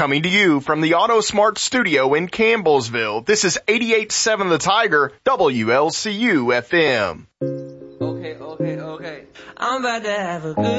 Coming to you from the AutoSmart studio in Campbellsville, this is 88.7 The Tiger, WLCU FM. Okay. I'm about to have a good